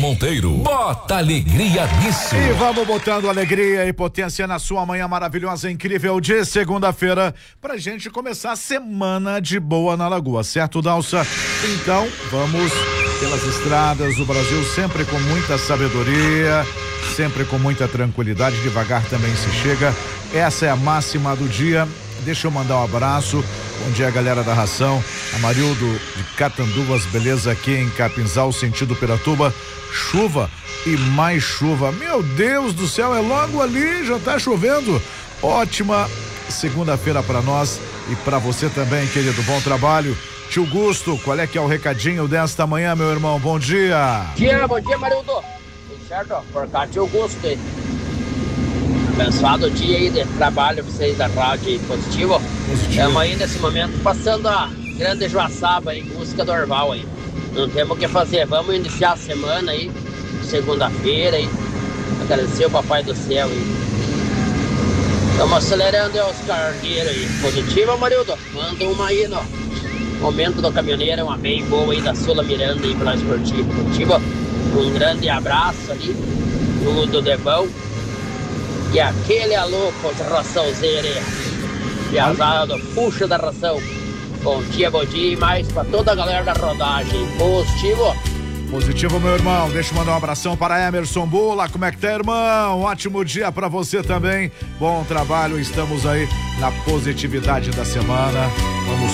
Monteiro. Bota alegria nisso. E vamos botando alegria e potência na sua manhã maravilhosa, incrível de segunda-feira, pra gente começar a semana de boa na Lagoa, certo, Dalsa? Então, vamos pelas estradas do Brasil, sempre com muita sabedoria, sempre com muita tranquilidade, devagar também se chega. Essa é a máxima do dia. Deixa eu mandar um abraço. Bom dia, galera da ração. Amarildo de Catanduvas, beleza, aqui em Capinzal, sentido Piratuba. Chuva e mais chuva. Meu Deus do céu, é logo ali, já tá chovendo. Ótima segunda-feira pra nós e pra você também, querido. Bom trabalho. Tio Gusto, qual é que é o recadinho desta manhã, meu irmão? Bom dia. Bom dia, Marildo. Tudo certo? Por cá, tio Gusto aí. Abençoado dia aí de trabalho pra vocês da Rádio Positivo. Estamos aí nesse momento passando a grande Joaçaba aí, música do Orval aí. Não temos o que fazer, vamos iniciar a semana aí, segunda-feira aí. Agradecer o Papai do Céu aí. Estamos acelerando aí os cargueiros aí. Positivo, Marildo? Manda uma aí no momento do caminhoneiro, uma bem boa aí da Sula Miranda aí pra nós curtir. Positivo, um grande abraço ali, tudo de bom. E aquele alô com os raçãozeiros aí, piazada, puxa da ração. Bom dia e mais pra toda a galera da rodagem. Positivo. Positivo, meu irmão. Deixa eu mandar um abração para Emerson Bula. Como é que tá, irmão? Ótimo dia pra você também. Bom trabalho. Estamos aí na positividade da semana. Vamos